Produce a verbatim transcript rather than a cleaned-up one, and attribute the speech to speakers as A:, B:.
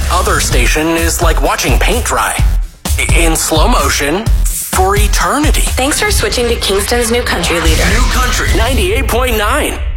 A: other station is like watching paint dry. In slow motion for eternity.
B: Thanks for switching to Kingston's new country leader.
A: New country ninety-eight point nine.